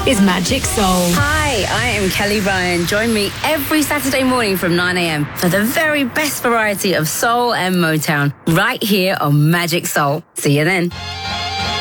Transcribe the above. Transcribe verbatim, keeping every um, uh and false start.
is Magic Soul. Hi, I am Kelly Ryan. Join me every Saturday morning from nine a.m. for the very best variety of soul and Motown right here on Magic Soul. See you then.